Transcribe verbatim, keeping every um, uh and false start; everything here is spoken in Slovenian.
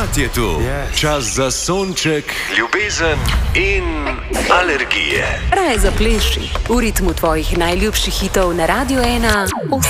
Cajt je tu. Yes. Čas za sonček, ljubezen in alergije. Raje zapleši v ritmu tvojih najljubših hitov na Radio ena.